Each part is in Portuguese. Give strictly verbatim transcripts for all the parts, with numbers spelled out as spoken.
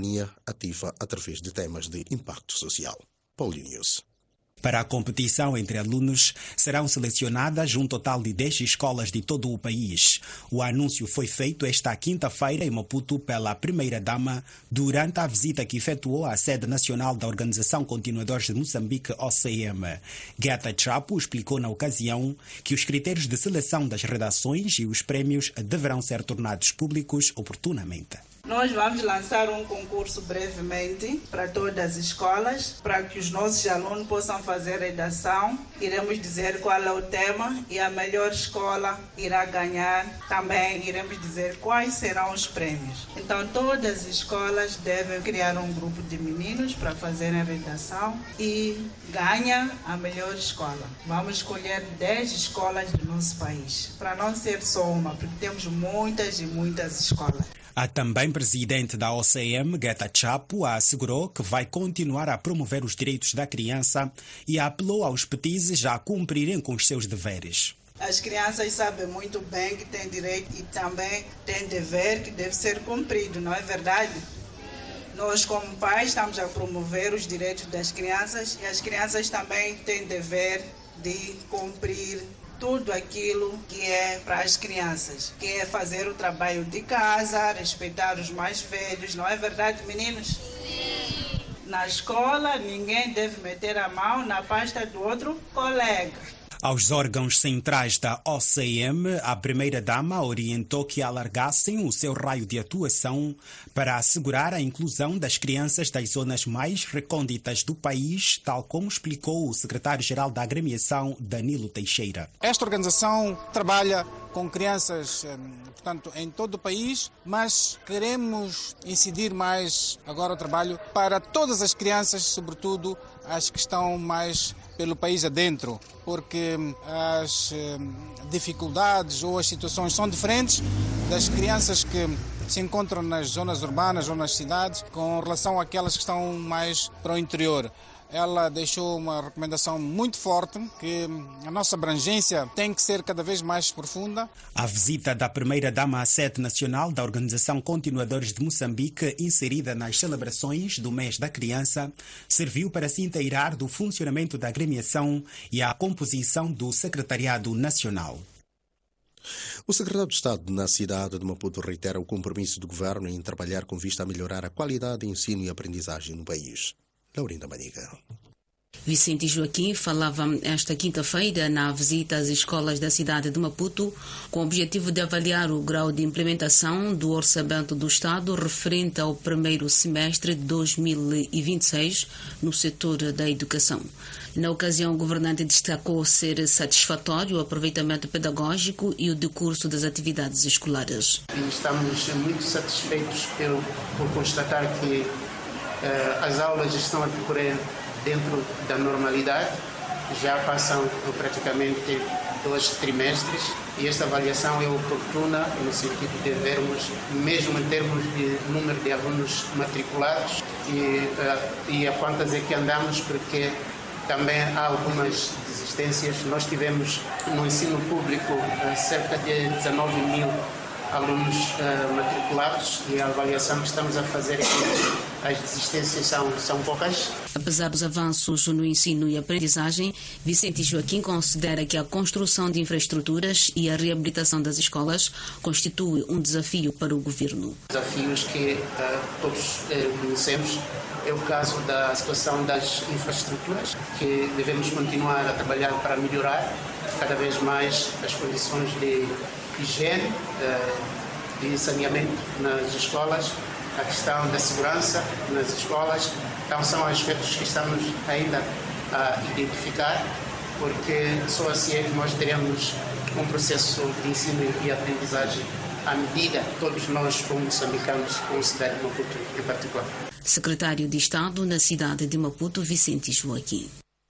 cidadania ativa através de temas de impacto social. Paulo News. Para a competição entre alunos, serão selecionadas um total de dez escolas de todo o país. O anúncio foi feito esta quinta-feira em Maputo pela primeira-dama durante a visita que efetuou à sede nacional da Organização Continuadores de Moçambique, O C M. Guetta Chapo explicou na ocasião que os critérios de seleção das redações e os prémios deverão ser tornados públicos oportunamente. Nós vamos lançar um concurso brevemente para todas as escolas, para que os nossos alunos possam fazer redação. Iremos dizer qual é o tema e a melhor escola irá ganhar. Também iremos dizer quais serão os prêmios. Então, todas as escolas devem criar um grupo de meninos para fazerem a redação e ganha a melhor escola. Vamos escolher dez escolas do nosso país, para não ser só uma, porque temos muitas e muitas escolas. A também presidente da O C M, Guetta Chapo, assegurou que vai continuar a promover os direitos da criança e apelou aos petizes a cumprirem com os seus deveres. As crianças sabem muito bem que têm direito e também têm dever que deve ser cumprido, não é verdade? Nós, como pais, estamos a promover os direitos das crianças e as crianças também têm dever de cumprir tudo aquilo que é para as crianças, que é fazer o trabalho de casa, respeitar os mais velhos, não é verdade, meninos? Sim. Na escola, ninguém deve meter a mão na pasta do outro colega. Aos órgãos centrais da O C M, a primeira-dama orientou que alargassem o seu raio de atuação para assegurar a inclusão das crianças das zonas mais recônditas do país, tal como explicou o secretário-geral da agremiação, Danilo Teixeira. Esta organização trabalha com crianças, portanto, em todo o país, mas queremos incidir mais agora o trabalho para todas as crianças, sobretudo as que estão mais pelo país adentro, porque as dificuldades ou as situações são diferentes das crianças que se encontram nas zonas urbanas ou nas cidades com relação àquelas que estão mais para o interior. Ela deixou uma recomendação muito forte, que a nossa abrangência tem que ser cada vez mais profunda. A visita da primeira-dama à sede nacional da Organização Continuadores de Moçambique, inserida nas celebrações do mês da criança, serviu para se inteirar do funcionamento da agremiação e a composição do Secretariado Nacional. O secretário de Estado na cidade de Maputo reitera o compromisso do governo em trabalhar com vista a melhorar a qualidade de ensino e aprendizagem no país. Laurinda Maniga. Vicente Joaquim falava esta quinta-feira na visita às escolas da cidade de Maputo com o objetivo de avaliar o grau de implementação do orçamento do Estado referente ao primeiro semestre de dois mil e vinte e seis no setor da educação. Na ocasião, o governante destacou ser satisfatório o aproveitamento pedagógico e o decurso das atividades escolares. Estamos muito satisfeitos por, por constatar que uh, as aulas estão a decorrer dentro da normalidade, já passam praticamente dois trimestres e esta avaliação é oportuna no sentido de vermos, mesmo em termos de número de alunos matriculados e, uh, e a quantas é que andamos, porque também há algumas desistências. Nós tivemos no ensino público uh, cerca de dezanove mil alunos uh, matriculados e a avaliação que estamos a fazer é que as desistências são, são poucas. Apesar dos avanços no ensino e aprendizagem, Vicente Joaquim considera que a construção de infraestruturas e a reabilitação das escolas constitui um desafio para o governo. Desafios que uh, todos uh, conhecemos é o caso da situação das infraestruturas, que devemos continuar a trabalhar para melhorar cada vez mais as condições de higiene, de saneamento nas escolas, a questão da segurança nas escolas. Então são aspectos que estamos ainda a identificar, porque só assim é que nós teremos um processo de ensino e aprendizagem à medida que todos nós, como moçambicanos, como cidade de Maputo em particular. Secretário de Estado na cidade de Maputo, Vicente Joaquim.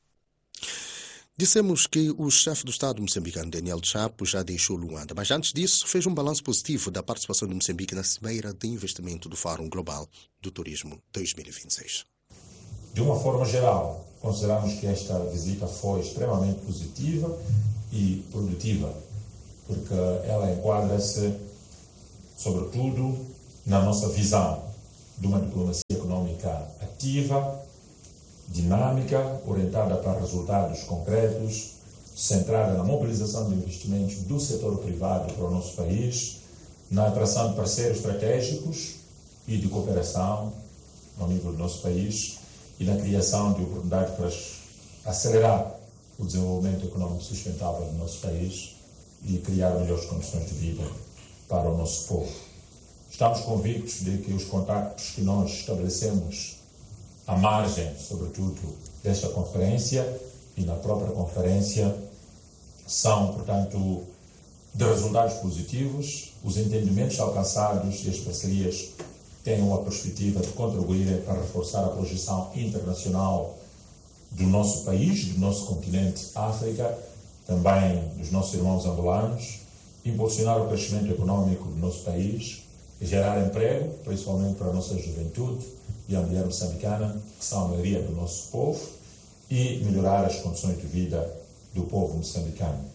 Dissemos que o chefe do Estado moçambicano, Daniel Chapo, já deixou Luanda, mas antes disso fez um balanço positivo da participação de Moçambique na Cimeira de Investimento do Fórum Global do Turismo dois mil e vinte e seis. De uma forma geral, consideramos que esta visita foi extremamente positiva e produtiva, porque ela enquadra-se, sobretudo, na nossa visão de uma diplomacia econômica ativa, dinâmica, orientada para resultados concretos, centrada na mobilização de investimentos do setor privado para o nosso país, na atração de parceiros estratégicos e de cooperação ao nível do nosso país e na criação de oportunidades para acelerar o desenvolvimento econômico sustentável do nosso país e criar melhores condições de vida para o nosso povo. Estamos convictos de que os contactos que nós estabelecemos à margem, sobretudo, desta conferência e na própria conferência são, portanto, de resultados positivos. Os entendimentos alcançados e as parcerias têm uma perspectiva de contribuírem para reforçar a projeção internacional do nosso país, do nosso continente África, também dos nossos irmãos angolanos, impulsionar o crescimento econômico do nosso país, gerar emprego, principalmente para a nossa juventude e a mulher moçambicana, que são a maioria do nosso povo, e melhorar as condições de vida do povo moçambicano.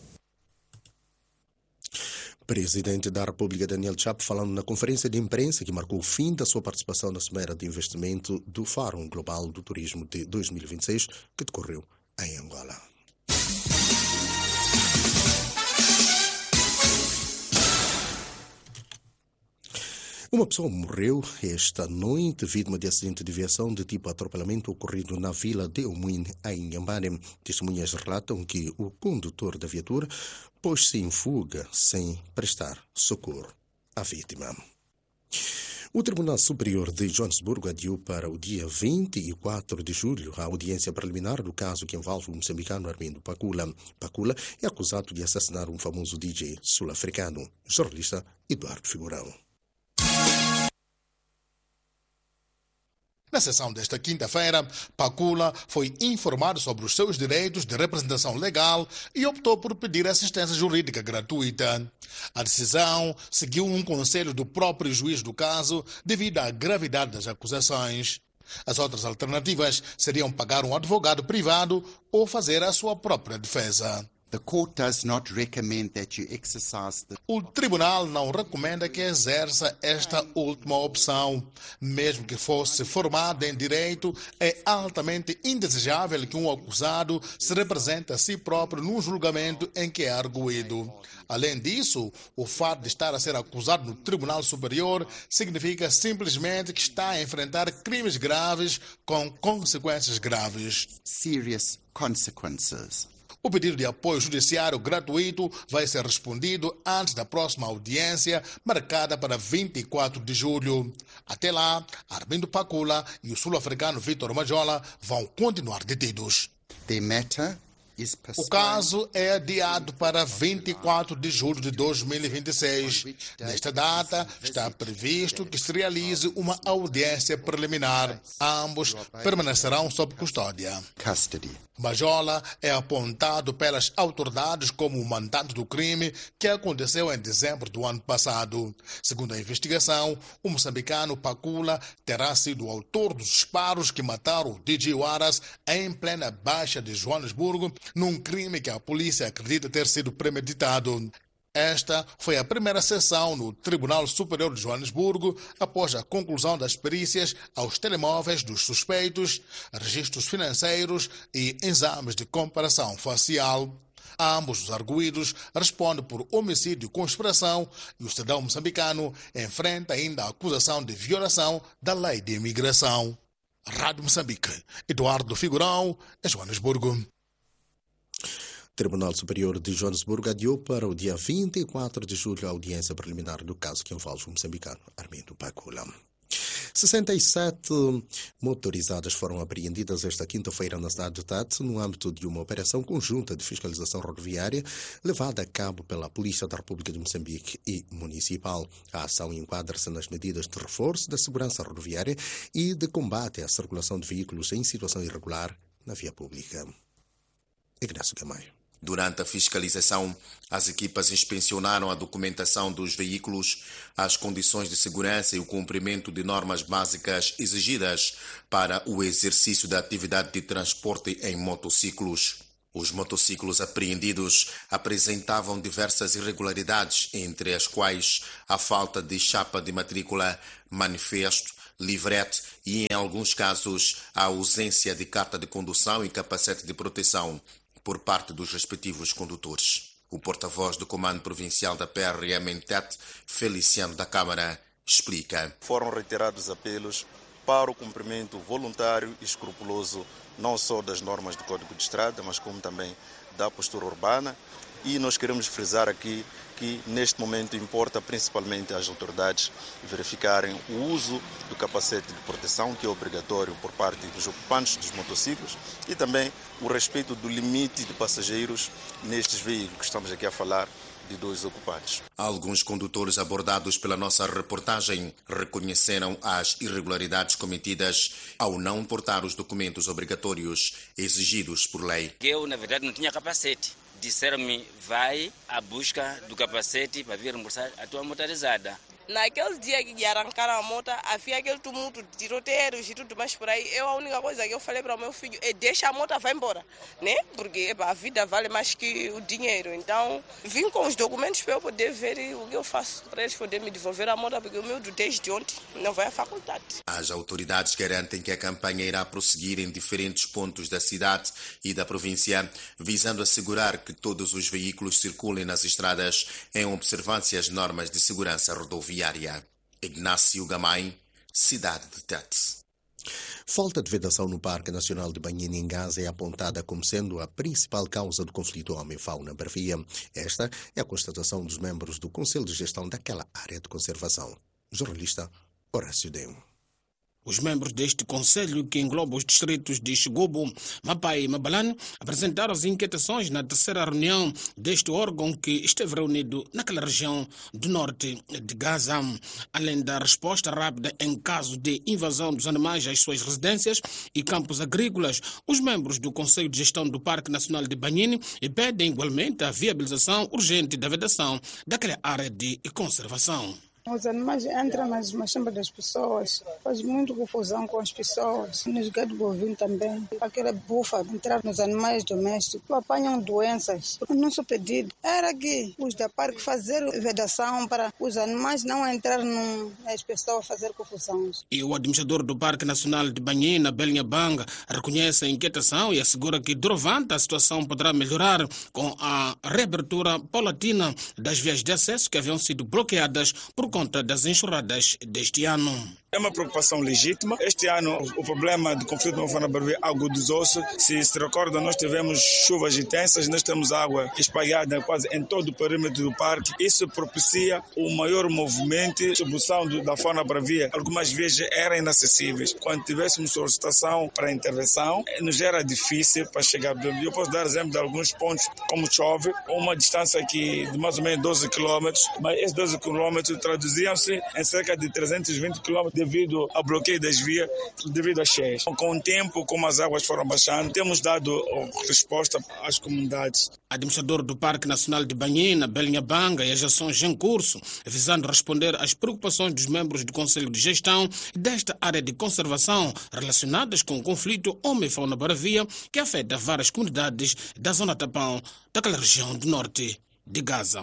Presidente da República Daniel Chapo falando na conferência de imprensa que marcou o fim da sua participação na Cimeira de Investimento do Fórum Global do Turismo de dois mil e vinte e seis, que decorreu em Angola. Uma pessoa morreu esta noite vítima de acidente de viação de tipo atropelamento ocorrido na vila de Umuin, em Inhambane. Testemunhas relatam que o condutor da viatura pôs-se em fuga sem prestar socorro à vítima. O Tribunal Superior de Joanesburgo adiou para o dia vinte e quatro de julho a audiência preliminar do caso que envolve o moçambicano Armindo Pacula. Pacula é acusado de assassinar um famoso D J sul-africano, jornalista Eduardo Figurão. Na sessão desta quinta-feira, Pacula foi informado sobre os seus direitos de representação legal e optou por pedir assistência jurídica gratuita. A decisão seguiu um conselho do próprio juiz do caso devido à gravidade das acusações. As outras alternativas seriam pagar um advogado privado ou fazer a sua própria defesa. The court does not recommend that you exercise the... O tribunal não recomenda que exerça esta última opção. Mesmo que fosse formado em direito, é altamente indesejável que um acusado se represente a si próprio num julgamento em que é arguido. Além disso, o fato de estar a ser acusado no Tribunal Superior significa simplesmente que está a enfrentar crimes graves com consequências graves. Serious consequences. O pedido de apoio judiciário gratuito vai ser respondido antes da próxima audiência, marcada para vinte e quatro de julho. Até lá, Armindo Pacula e o sul-africano Vitor Majola vão continuar detidos. The matter is O caso é adiado para vinte e quatro de julho de dois mil e vinte e seis. Nesta data, está previsto que se realize uma audiência preliminar. Ambos permanecerão sob custódia. Custody. Majola é apontado pelas autoridades como o mandante do crime que aconteceu em dezembro do ano passado. Segundo a investigação, o moçambicano Pacula terá sido o autor dos disparos que mataram o D J Waras em plena Baixa de Joanesburgo, num crime que a polícia acredita ter sido premeditado. Esta foi a primeira sessão no Tribunal Superior de Joanesburgo após a conclusão das perícias aos telemóveis dos suspeitos, registros financeiros e exames de comparação facial. Ambos os arguidos respondem por homicídio e conspiração e o cidadão moçambicano enfrenta ainda a acusação de violação da lei de imigração. Rádio Moçambique, Eduardo Figurão, em Joanesburgo. Tribunal Superior de Joanesburgo adiou para o dia vinte e quatro de julho a audiência preliminar do caso que envolve o moçambicano Armindo Pacula. sessenta e sete motorizadas foram apreendidas esta quinta-feira na cidade de Tete no âmbito de uma operação conjunta de fiscalização rodoviária levada a cabo pela Polícia da República de Moçambique e Municipal. A ação enquadra-se nas medidas de reforço da segurança rodoviária e de combate à circulação de veículos em situação irregular na via pública. Ignacio Gamaio. Durante a fiscalização, as equipas inspecionaram a documentação dos veículos, as condições de segurança e o cumprimento de normas básicas exigidas para o exercício da atividade de transporte em motociclos. Os motociclos apreendidos apresentavam diversas irregularidades, entre as quais a falta de chapa de matrícula, manifesto, livrete e, em alguns casos, a ausência de carta de condução e capacete de proteção por parte dos respectivos condutores. O porta-voz do Comando Provincial da P R M em Tete, Feliciano da Câmara, explica. Foram reiterados apelos para o cumprimento voluntário e escrupuloso não só das normas do Código de Estrada, mas como também da postura urbana. E nós queremos frisar aqui que neste momento importa principalmente às autoridades verificarem o uso do capacete de proteção, que é obrigatório por parte dos ocupantes dos motociclos, e também o respeito do limite de passageiros nestes veículos que estamos aqui a falar, de dois ocupantes. Alguns condutores abordados pela nossa reportagem reconheceram as irregularidades cometidas ao não portar os documentos obrigatórios exigidos por lei. Eu, na verdade, não tinha capacete. Disseram-me, vai à busca do capacete para vir reembolsar a tua motorizada. Naqueles dias que arrancaram a moto, havia aquele tumulto de tiroteiros e tudo mais por aí. Eu, a única coisa que eu falei para o meu filho é deixa a moto, vai embora, né? Porque epa, a vida vale mais que o dinheiro. Então, vim com os documentos para eu poder ver o que eu faço para eles poderem me devolver a moto, porque o meu desde ontem não vai à faculdade. As autoridades garantem que a campanha irá prosseguir em diferentes pontos da cidade e da província, visando assegurar que todos os veículos circulem nas estradas em observância às normas de segurança rodoviária. Ignácio Gamay, cidade de Tete. Falta de vedação no Parque Nacional de Banhini em Gaza é apontada como sendo a principal causa do conflito homem-fauna bravia. Esta é a constatação dos membros do Conselho de Gestão daquela área de conservação. Jornalista Horácio Deu. Os membros deste conselho, que engloba os distritos de Xgobo, Mapai e Mabalane, apresentaram as inquietações na terceira reunião deste órgão que esteve reunido naquela região do norte de Gaza. Além da resposta rápida em caso de invasão dos animais às suas residências e campos agrícolas, os membros do Conselho de Gestão do Parque Nacional de Banhini pedem igualmente a viabilização urgente da vedação daquela área de conservação. Os animais entram nas machambas das pessoas, faz muita confusão com as pessoas, nos gados bovinos também. Aquela bufa entrar nos animais domésticos, apanham doenças. O nosso pedido era que os da parque fazer vedação para os animais não entrar nas pessoas fazer confusão. E o administrador do Parque Nacional de Banhina, Belnhabanga, reconhece a inquietação e assegura que, durante a situação poderá melhorar com a reabertura paulatina das vias de acesso que haviam sido bloqueadas por conta das enxurradas deste ano. É uma preocupação legítima. Este ano o problema do conflito homem-fauna bravia agudizou-se. Se se recorda, nós tivemos chuvas intensas, nós temos água espalhada quase em todo o perímetro do parque. Isso propicia o maior movimento e distribuição da fauna bravia. Algumas vias eram inacessíveis. Quando tivéssemos solicitação para intervenção, nos era difícil para chegar. Eu posso dar exemplo de alguns pontos, como chove, uma distância aqui de mais ou menos doze quilômetros, mas esses doze quilômetros traduziam-se em cerca de trezentos e vinte quilômetros devido ao bloqueio das vias, devido às cheias. Com o tempo, como as águas foram baixando, temos dado resposta às comunidades. Administrador do Parque Nacional de Banhina, Belnhabanga, e as ações em curso, visando responder às preocupações dos membros do Conselho de Gestão desta área de conservação relacionadas com o conflito homem-fauna bravia que afeta várias comunidades da zona Tapão, daquela região do norte de Gaza.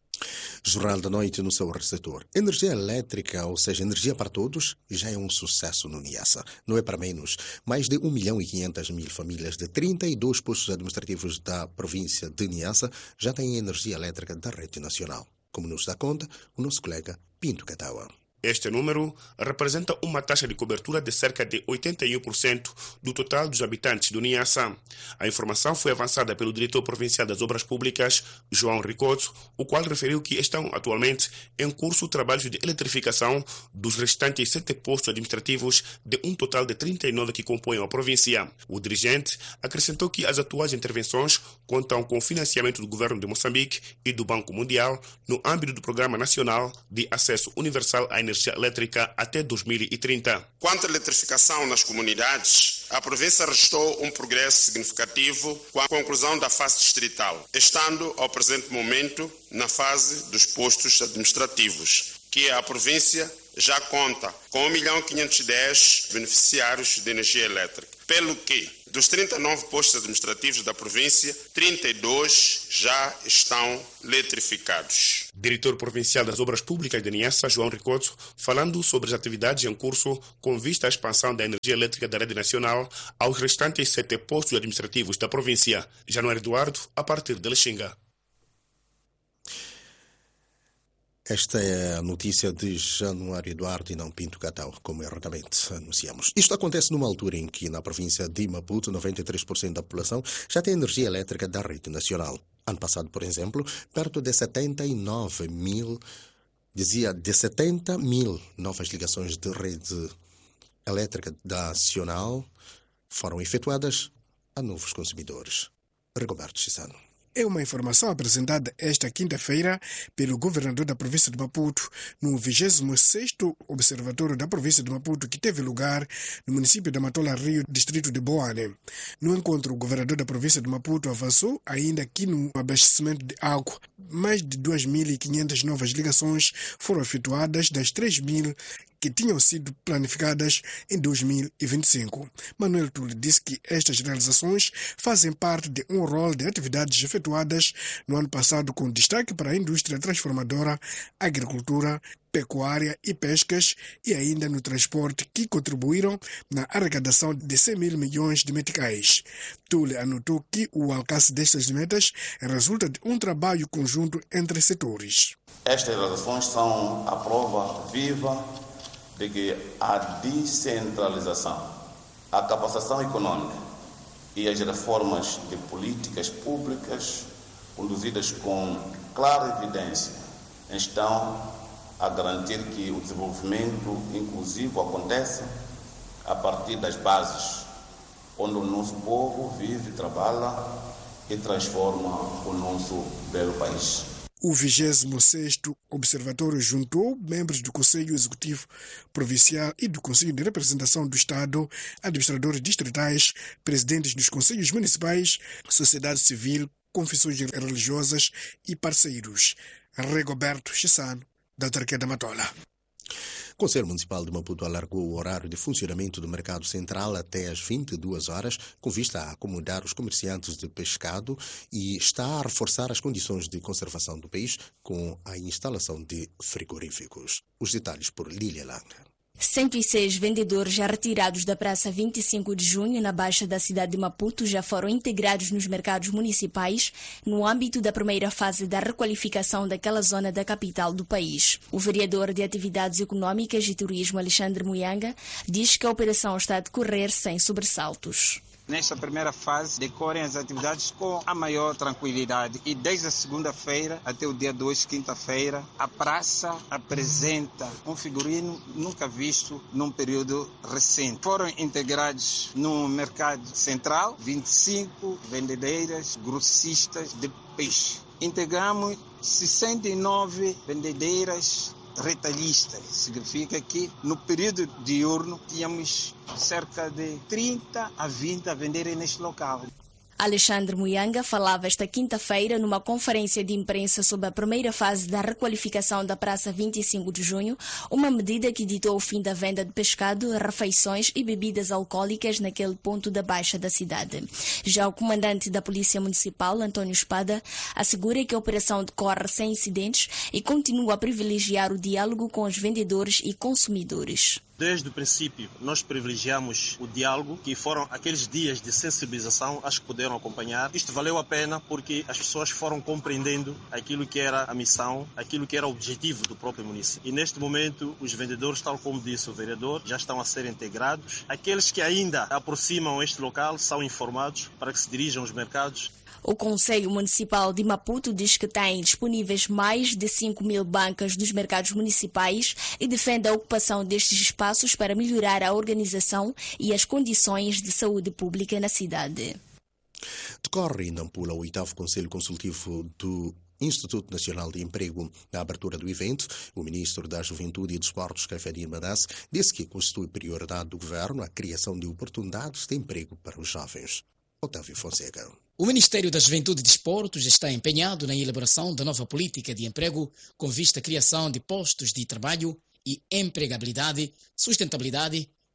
Jornal da Noite no seu receptor. Energia elétrica, ou seja, energia para todos, já é um sucesso no Niassa. Não é para menos. Mais de um milhão e quinhentas mil famílias de trinta e dois postos administrativos da província de Niassa já têm energia elétrica da rede nacional. Como nos dá conta o nosso colega Pinto Catawa. Este número representa uma taxa de cobertura de cerca de oitenta e um por cento do total dos habitantes do Niassa. A informação foi avançada pelo diretor provincial das Obras Públicas, João Ricoto, o qual referiu que estão atualmente em curso trabalhos de eletrificação dos restantes sete postos administrativos de um total de trinta e nove que compõem a província. O dirigente acrescentou que as atuais intervenções contam com o financiamento do governo de Moçambique e do Banco Mundial no âmbito do Programa Nacional de Acesso Universal à Energia elétrica até dois mil e trinta. Quanto à eletrificação nas comunidades, a província registrou um progresso significativo com a conclusão da fase distrital, estando ao presente momento na fase dos postos administrativos, que a província já conta com um milhão quinhentos e dez beneficiários de energia elétrica. pelo que, dos trinta e nove postos administrativos da província, trinta e dois já estão eletrificados. Diretor Provincial das Obras Públicas de Niassa, João Ricoto, falando sobre as atividades em curso com vista à expansão da energia elétrica da rede nacional aos restantes sete postos administrativos da província. Januário Eduardo, a partir de Lexinga. Esta é a notícia de Januário Eduardo e não Pinto Catão, como erradamente anunciamos. Isto acontece numa altura em que, na província de Maputo, noventa e três por cento da população já tem energia elétrica da rede nacional. Ano passado, por exemplo, perto de setenta e nove mil, dizia, de setenta mil novas ligações de rede elétrica nacional foram efetuadas a novos consumidores. Rigoberto Chissano. É uma informação apresentada esta quinta-feira pelo governador da província de Maputo no vigésimo sexto Observatório da província de Maputo, que teve lugar no município de Matola Rio, distrito de Boane. No encontro, o governador da província de Maputo avançou ainda que no abastecimento de água, mais de duas mil e quinhentas novas ligações foram efetuadas das três mil que tinham sido planificadas em dois mil e vinte e cinco. Manuel Tule disse que estas realizações fazem parte de um rol de atividades efetuadas no ano passado com destaque para a indústria transformadora, agricultura, pecuária e pescas e ainda no transporte, que contribuíram na arrecadação de cem mil milhões de meticais. Tule anotou que o alcance destas metas resulta de um trabalho conjunto entre setores. Estas realizações são a prova viva de que a descentralização, a capacitação econômica e as reformas de políticas públicas conduzidas com clara evidência estão a garantir que o desenvolvimento inclusivo aconteça a partir das bases, onde o nosso povo vive, trabalha e transforma o nosso belo país. O vigésimo sexto Observatório juntou membros do Conselho Executivo Provincial e do Conselho de Representação do Estado, administradores distritais, presidentes dos conselhos municipais, sociedade civil, confissões religiosas e parceiros. Rigoberto Chissano, da Autarquia da Matola. O Conselho Municipal de Maputo alargou o horário de funcionamento do mercado central até às vinte e duas horas, com vista a acomodar os comerciantes de pescado, e está a reforçar as condições de conservação do peixe com a instalação de frigoríficos. Os detalhes por Lília Langa. cento e seis vendedores já retirados da Praça vinte e cinco de junho, na Baixa da cidade de Maputo, já foram integrados nos mercados municipais no âmbito da primeira fase da requalificação daquela zona da capital do país. O vereador de Atividades Econômicas e Turismo, Alexandre Muyanga, diz que a operação está a decorrer sem sobressaltos. Nesta primeira fase, decorrem as atividades com a maior tranquilidade e desde a segunda-feira até o dia dois, quinta-feira, a praça apresenta um figurino nunca visto num período recente. Foram integrados no mercado central vinte e cinco vendedeiras grossistas de peixe. Integramos sessenta e nove vendedeiras retalhistas. Significa que no período diurno tínhamos cerca de trinta a vinte a venderem neste local. Alexandre Muyanga falava esta quinta-feira numa conferência de imprensa sobre a primeira fase da requalificação da Praça vinte e cinco de junho, uma medida que ditou o fim da venda de pescado, refeições e bebidas alcoólicas naquele ponto da Baixa da cidade. Já o comandante da Polícia Municipal, António Espada, assegura que a operação decorre sem incidentes e continua a privilegiar o diálogo com os vendedores e consumidores. Desde o princípio, nós privilegiamos o diálogo, que foram aqueles dias de sensibilização, acho que puderam acompanhar. Isto valeu a pena porque as pessoas foram compreendendo aquilo que era a missão, aquilo que era o objetivo do próprio município. E neste momento, os vendedores, tal como disse o vereador, já estão a ser integrados. Aqueles que ainda aproximam este local são informados para que se dirijam aos mercados. O Conselho Municipal de Maputo diz que tem disponíveis mais de cinco mil bancas dos mercados municipais e defende a ocupação destes espaços para melhorar a organização e as condições de saúde pública na cidade. Decorre em Nampula o oitavo Conselho Consultivo do Instituto Nacional de Emprego. Na abertura do evento, o ministro da Juventude e Desportos, Kefedin Manasse, disse que constitui prioridade do governo a criação de oportunidades de emprego para os jovens. Otávio Fonseca. O Ministério da Juventude e Desportos está empenhado na elaboração da nova política de emprego com vista à criação de postos de trabalho e empregabilidade, sustentabilidade,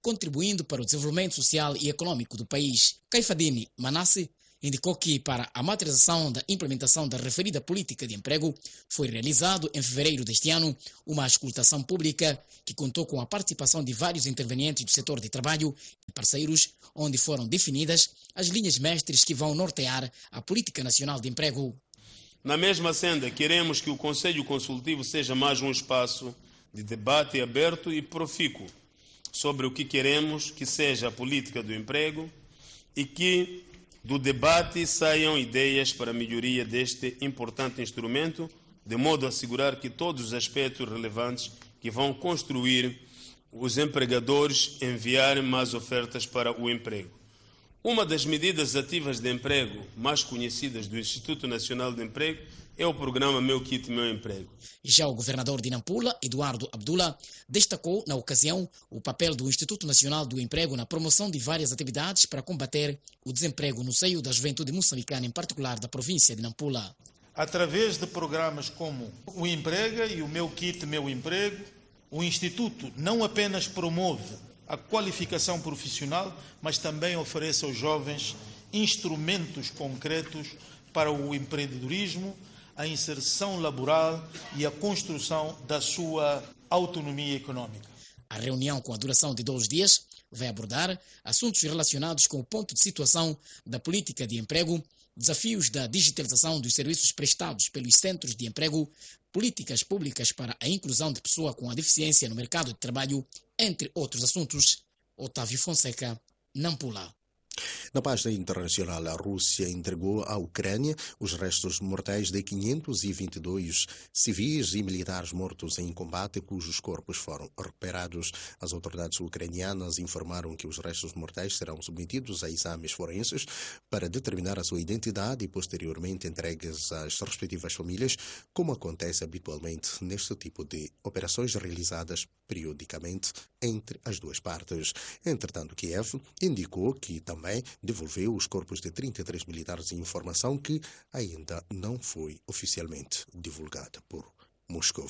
contribuindo para o desenvolvimento social e econômico do país. Caifadini Manasse indicou que, para a materialização da implementação da referida política de emprego, foi realizado em fevereiro deste ano uma escutação pública que contou com a participação de vários intervenientes do setor de trabalho e parceiros, onde foram definidas as linhas mestres que vão nortear a Política Nacional de Emprego. Na mesma senda, queremos que o Conselho Consultivo seja mais um espaço de debate aberto e profícuo sobre o que queremos que seja a política do emprego e que do debate saiam ideias para a melhoria deste importante instrumento, de modo a assegurar que todos os aspectos relevantes que vão construir os empregadores enviarem mais ofertas para o emprego. Uma das medidas ativas de emprego mais conhecidas do Instituto Nacional de Emprego é o programa Meu Kit, Meu Emprego. Já o governador de Nampula, Eduardo Abdullah, destacou na ocasião o papel do Instituto Nacional do Emprego na promoção de várias atividades para combater o desemprego no seio da juventude moçambicana, em particular da província de Nampula. Através de programas como o Emprega e o Meu Kit, Meu Emprego, o Instituto não apenas promove a qualificação profissional, mas também oferece aos jovens instrumentos concretos para o empreendedorismo, a inserção laboral e a construção da sua autonomia econômica. A reunião, com a duração de dois dias, vai abordar assuntos relacionados com o ponto de situação da política de emprego, desafios da digitalização dos serviços prestados pelos centros de emprego, políticas públicas para a inclusão de pessoa com a deficiência no mercado de trabalho, entre outros assuntos. Otávio Fonseca, Nampula. Na página internacional, a Rússia entregou à Ucrânia os restos mortais de quinhentos e vinte e dois civis e militares mortos em combate, cujos corpos foram recuperados. As autoridades ucranianas informaram que os restos mortais serão submetidos a exames forenses para determinar a sua identidade e posteriormente entregues às respectivas famílias, como acontece habitualmente neste tipo de operações realizadas periodicamente entre as duas partes. Entretanto, Kiev indicou que também devolveu os corpos de trinta e três militares, em informação que ainda não foi oficialmente divulgada por Moscou.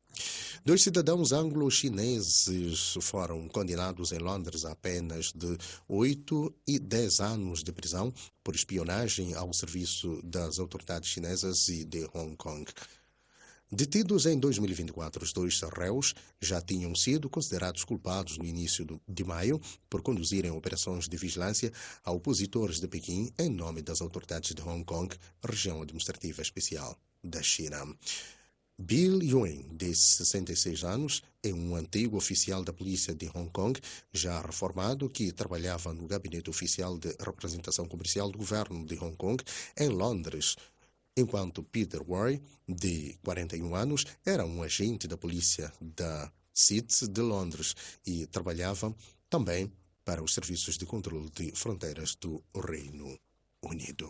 Dois cidadãos anglo-chineses foram condenados em Londres a penas de oito e dez anos de prisão por espionagem ao serviço das autoridades chinesas e de Hong Kong. Detidos em dois mil e vinte e quatro, os dois réus já tinham sido considerados culpados no início de maio por conduzirem operações de vigilância a opositores de Pequim em nome das autoridades de Hong Kong, região administrativa especial da China. Bill Yuen, de sessenta e seis anos, é um antigo oficial da polícia de Hong Kong, já reformado, que trabalhava no gabinete oficial de representação comercial do governo de Hong Kong em Londres, enquanto Peter Warry, de quarenta e um anos, era um agente da polícia da City de Londres e trabalhava também para os serviços de controle de fronteiras do Reino Unido.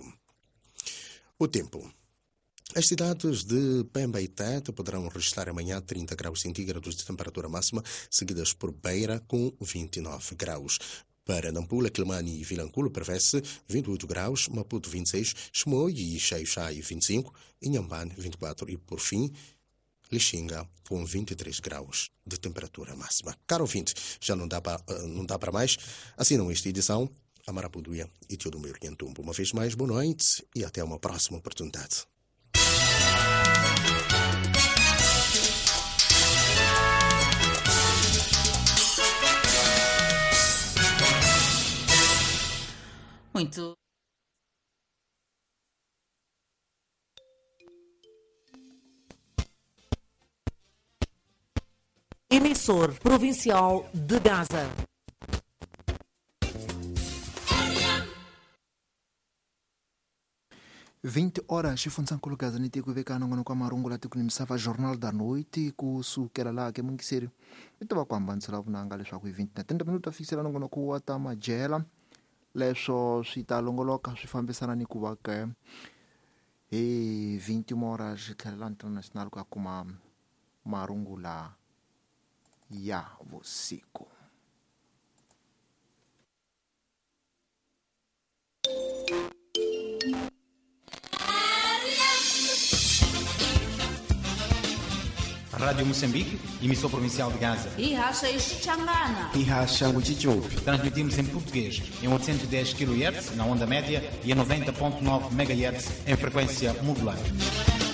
O tempo. As cidades de Pemba e Tete poderão registrar amanhã trinta graus centígrados de temperatura máxima, seguidas por Beira com vinte e nove graus. Para Nampula, Quelimane e Vilanculo prevê-se vinte e oito graus, Maputo vinte e seis, Chimoio e Xai-Xai vinte e cinco, Inhambane vinte e quatro e, por fim, Lixinga com vinte e três graus de temperatura máxima. Caro ouvinte, já não dá para não dá para mais. Assinam esta edição a Marapuduia e Teodomiro Nhantumbo. Uma vez mais, boa noite e até uma próxima oportunidade. Muito. Emissor provincial de Gaza. vinte horas, função colocada no tico vecano no camarungo lá tico nimsava jornal da noite com su que era lá que muito sério. Então com ambans lá na angale só com vinte na trinta minutos fixera no com a tama gela. Leso si ta longoloka si fambesana ni kubaka e vinte e uma horas tela internacional com kuma marungu lá ya vosico. Rádio Moçambique, emissor provincial de Gaza. E racha Ixangana. E racha Nguchichupi. Transmitimos em português, em oitocentos e dez quilohertz na onda média e em noventa ponto nove megahertz em frequência modulada.